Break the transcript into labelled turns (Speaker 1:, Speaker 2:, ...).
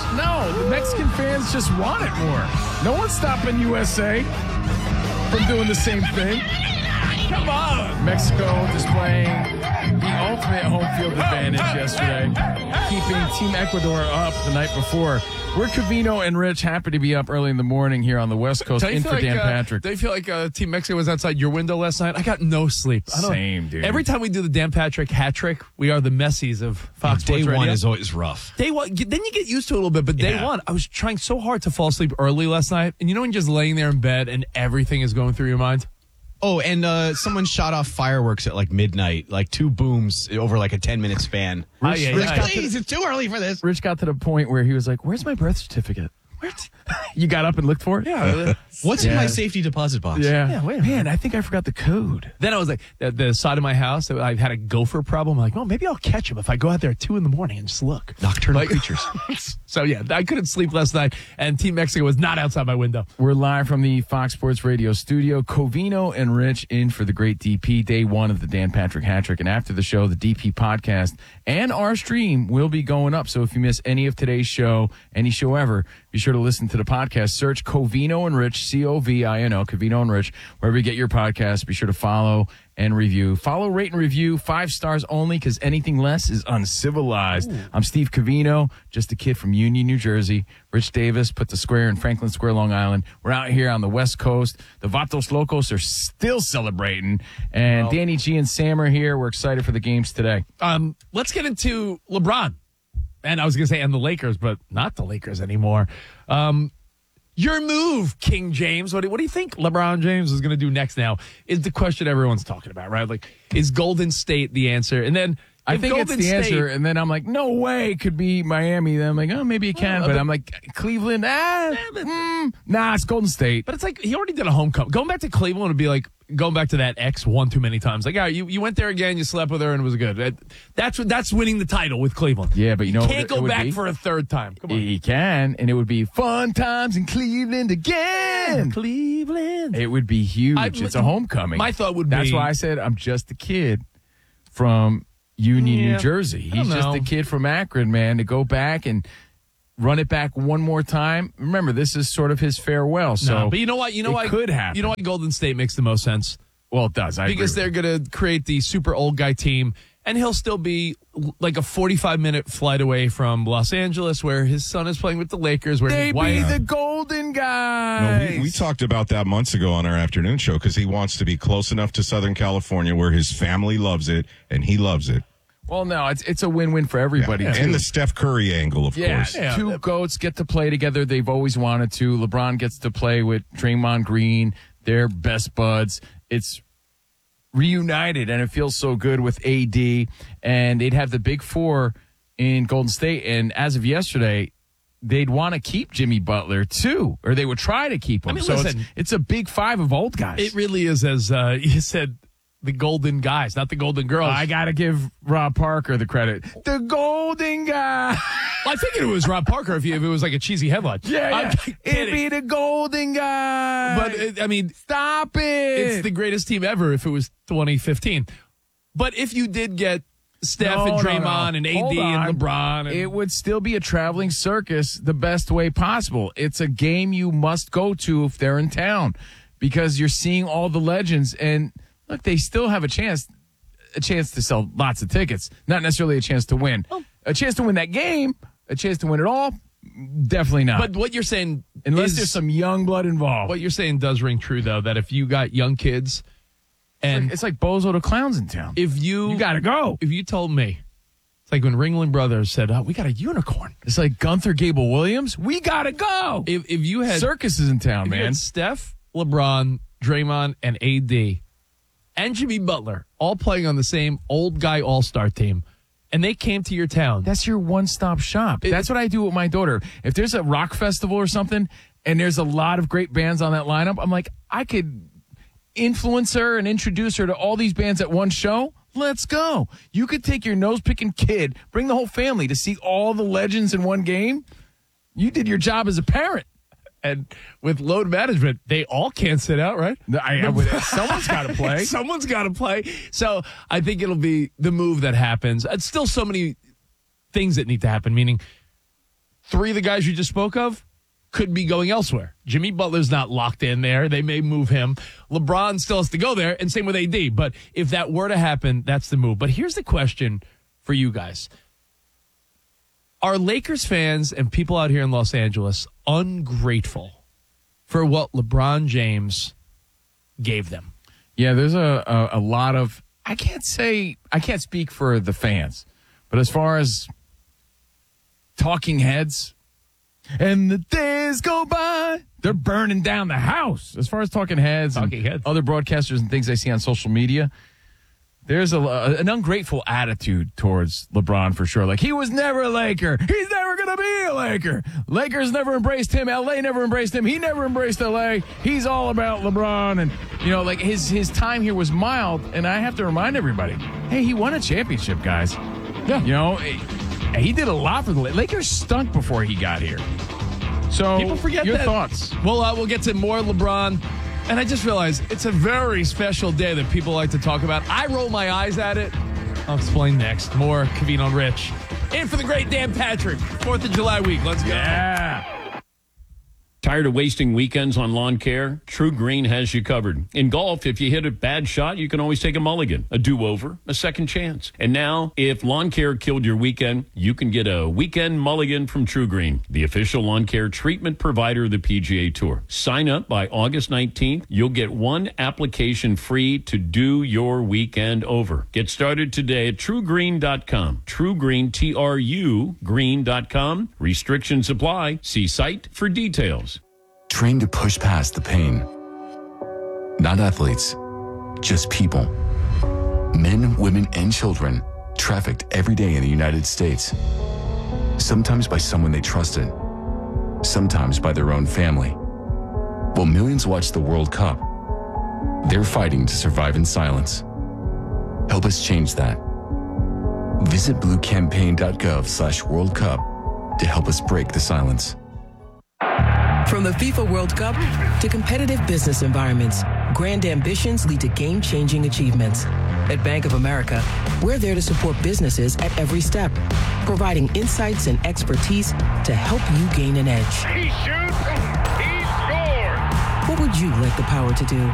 Speaker 1: No, the Mexican fans just want it more. No one's stopping USA from doing the same thing. Come on. Mexico displaying the ultimate home field advantage yesterday, keeping Team Ecuador up the night before. We're Covino and Rich, happy to be up early in the morning here on the West Coast in for Dan Patrick.
Speaker 2: Do you feel like Team Mexico was outside your window last night? I got no sleep.
Speaker 1: Same, dude.
Speaker 2: Every time we do the Dan Patrick hat trick, we are the Messies of Fox Sports Radio.
Speaker 3: Day one is always rough.
Speaker 2: Day one, then you get used to it a little bit, but day one, I was trying so hard to fall asleep early last night, and you know when you're just laying there in bed and everything is going through your mind?
Speaker 3: Oh, and someone shot off fireworks at like midnight, like 2 booms over like a 10-minute span.
Speaker 2: Rich,
Speaker 3: Please, it's too early for this.
Speaker 1: Rich got to the point where he was like, where's my birth certificate? What? You got up and looked for it?
Speaker 2: Yeah.
Speaker 3: What's in my safety deposit box?
Speaker 1: Yeah.
Speaker 2: Wait a
Speaker 1: Man, I think I forgot the code.
Speaker 2: Then I was like, the side of my house, I had a gopher problem. I'm like, oh, maybe I'll catch him if I go out there at 2 a.m. and just look.
Speaker 3: Nocturnal creatures.
Speaker 2: So, yeah, I couldn't sleep last night, and Team Mexico was not outside my window.
Speaker 1: We're live from the Fox Sports Radio studio. Covino and Rich in for the great DP, day one of the Dan Patrick Hat Trick. And after the show, the DP podcast and our stream will be going up. So if you miss any of today's show, any show ever, be sure to listen to the podcast. Search Covino and Rich, Covino, Covino and Rich, wherever you get your podcast. Be sure to follow and review. Follow, rate, and review. 5 stars only, because anything less is uncivilized. Ooh. I'm Steve Covino, just a kid from Union, New Jersey. Rich Davis put the square in Franklin Square, Long Island. We're out here on the West Coast. The Vatos Locos are still celebrating. And Danny G and Sam are here. We're excited for the games today.
Speaker 2: Let's get into LeBron. And I was going to say, and the Lakers, but not the Lakers anymore. Your move, King James. What do you think LeBron James is going to do next now is the question everyone's talking about, right? Like, is Golden State the answer? And then
Speaker 1: I think Golden it's the answer, and then I'm like, no way it could be Miami. Then I'm like, oh, maybe it can. But I'm like, Cleveland, nah, it's Golden State.
Speaker 2: But it's like, he already did a homecoming. Going back to Cleveland would be like going back to that ex one too many times. Like, all right, you went there again, you slept with her, and it was good. That's winning the title with Cleveland.
Speaker 1: Yeah, but you know,
Speaker 2: can't go back for a third time. Come on.
Speaker 1: He can, and it would be fun times in Cleveland again.
Speaker 2: Cleveland.
Speaker 1: It would be huge. It's a homecoming.
Speaker 2: My thought would be,
Speaker 1: that's why I said I'm just a kid from Union, New Jersey. He's just a kid from Akron, man, to go back and run it back one more time. Remember, this is sort of his farewell. So,
Speaker 2: but you know what? It
Speaker 1: could happen.
Speaker 2: You know what? Golden State makes the most sense.
Speaker 1: Well, it does.
Speaker 2: Because they're going to create the super old guy team, and he'll still be like a 45-minute flight away from Los Angeles, where his son is playing with the Lakers. Where
Speaker 1: they be the golden guys.
Speaker 4: No, we talked about that months ago on our afternoon show, because he wants to be close enough to Southern California where his family loves it and he loves it.
Speaker 1: Well, no, it's a win-win for everybody.
Speaker 4: Yeah. And the Steph Curry angle, of course.
Speaker 1: Yeah. 2 GOATs get to play together. They've always wanted to. LeBron gets to play with Draymond Green. They're best buds. It's reunited, and it feels so good with AD. And they'd have the big 4 in Golden State. And as of yesterday, they'd want to keep Jimmy Butler, too. Or they would try to keep him.
Speaker 2: I mean, listen,
Speaker 1: it's a big 5 of old guys.
Speaker 2: It really is, as you said, the golden guys, not the golden girls.
Speaker 1: I got to give Rob Parker the credit. The golden guy.
Speaker 2: Well, I figured it was Rob Parker if it was like a cheesy headline.
Speaker 1: Yeah. It'd be the golden guy.
Speaker 2: But,
Speaker 1: stop it.
Speaker 2: It's the greatest team ever if it was 2015. But if you did get Steph and Draymond and AD and LeBron.
Speaker 1: It would still be a traveling circus the best way possible. It's a game you must go to if they're in town, because you're seeing all the legends. And look, they still have a chance to sell lots of tickets, not necessarily a chance to win. A chance to win that game, a chance to win it all, definitely not.
Speaker 2: But what you're saying,
Speaker 1: unless there's some young blood involved.
Speaker 2: What you're saying does ring true, though, that if you got young kids, and
Speaker 1: it's like Bozo the Clown's in town.
Speaker 2: If you
Speaker 1: got to go.
Speaker 2: If you told me, it's like when Ringling Brothers said, we got a unicorn.
Speaker 1: It's like Gunther Gable Williams. We got to go.
Speaker 2: If you had
Speaker 1: circuses in town, man.
Speaker 2: You had Steph, LeBron, Draymond, and AD, and Jimmy Butler all playing on the same old guy all-star team, and they came to your town.
Speaker 1: That's your one-stop shop. That's what I do with my daughter. If there's a rock festival or something, and there's a lot of great bands on that lineup, I'm like, I could influence her and introduce her to all these bands at one show. Let's go. You could take your nose-picking kid, bring the whole family to see all the legends in one game. You did your job as a parent.
Speaker 2: And with load management, they all can't sit out, right?
Speaker 1: Someone's got to play.
Speaker 2: Someone's got to play. So I think it'll be the move that happens. It's still so many things that need to happen, meaning three of the guys you just spoke of could be going elsewhere. Jimmy Butler's not locked in there. They may move him. LeBron still has to go there, and same with AD. But if that were to happen, that's the move. But here's the question for you guys. Are Lakers fans and people out here in Los Angeles ungrateful for what LeBron James gave them?
Speaker 1: Yeah, there's a lot of, I can't speak for the fans, but as far as talking heads, and the days go by, they're burning down the house. As far as talking heads and other broadcasters and things I see on social media, there's an ungrateful attitude towards LeBron for sure. Like, he was never a Laker. He's never going to be a Laker. Lakers never embraced him. L.A. never embraced him. He never embraced L.A. He's all about LeBron. And, like his time here was mild. And I have to remind everybody, hey, he won a championship, guys. Yeah. He did a lot for the Lakers. Stunk before he got here. So
Speaker 2: people forget
Speaker 1: your
Speaker 2: that.
Speaker 1: Thoughts.
Speaker 2: We'll get to more LeBron. And I just realized it's a very special day that people like to talk about. I roll my eyes at it. I'll explain next. More Covino and Rich. In for the great Dan Patrick. 4th of July week. Let's go.
Speaker 1: Yeah.
Speaker 5: Tired of wasting weekends on lawn care? True Green has you covered. In golf, if you hit a bad shot, you can always take a mulligan, a do-over, a second chance. And now, if lawn care killed your weekend, you can get a weekend mulligan from True Green, the official lawn care treatment provider of the PGA Tour. Sign up by August 19th. You'll get one application free to do your weekend over. Get started today at TrueGreen.com. True Green, T-R-U, green.com. Restrictions apply. See site for details.
Speaker 6: Trained to push past the pain. Not athletes, just people. Men, women, and children trafficked every day in the United States. Sometimes by someone they trusted, sometimes by their own family. While millions watch the World Cup, they're fighting to survive in silence. Help us change that. Visit bluecampaign.gov/World Cup to help us break the silence.
Speaker 7: From the FIFA World Cup to competitive business environments, grand ambitions lead to game-changing achievements. At Bank of America, we're there to support businesses at every step, providing insights and expertise to help you gain an edge.
Speaker 8: He shoots, he scores!
Speaker 7: What would you like the power to do?